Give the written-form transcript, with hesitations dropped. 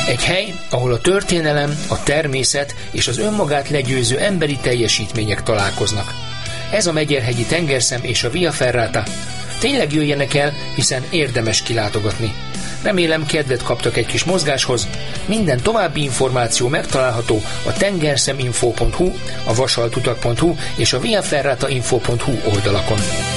Egy hely, ahol a történelem, a természet és az önmagát legyőző emberi teljesítmények találkoznak. Ez a Megyerhegyi tengerszem és a Via Ferrata. Tényleg jöjjenek el, hiszen érdemes kilátogatni. Remélem kedvet kaptak egy kis mozgáshoz. Minden további információ megtalálható a tengerszeminfo.hu, a vasaltutak.hu és a viaferratainfo.hu oldalakon.